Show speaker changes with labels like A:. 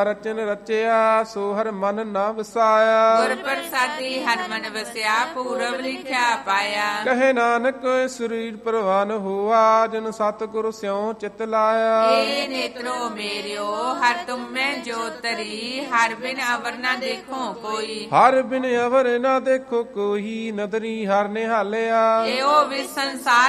A: ਰਚਨ ਰਚਿਆ ਸੋ ਹਰ ਮਨ ਨਾ ਵਸਾਇਆ।
B: ਗੁਰ ਪ੍ਰਸਾਦੀ ਹਰ ਮਨ ਵਸਿਆ ਪੂਰਬ ਲਿਖਿਆ ਪਾਇਆ।
A: ਕਹੇ ਨਾਨਕ ਸਰੀਰ ਪ੍ਰਵਾਨ ਹੋਆ ਜਨ ਸਤਿਗੁਰ ਸਿਉ ਚਿਤ ਲਾਇਆ।
B: ਏ ਨੇਤਰੋ ਮੇਰਿਓ ਹਰ ਤੁਮ ਮੈਂ ਜੋਤ ਤਰੀ ਹਰ ਬਿਨ ਅਵਰ ਨਾ ਦੇਖੋ ਕੋਈ।
A: ਹਰ ਬਿਨ ਅਵਰ ਨਾ ਦੇਖੋ ਕੋਈ ਨਦਰੀ ਹਰ ਨਿਹਾਲਿਆ।
B: ਏਓ ਵਿਸ ਸੰਸਾਰ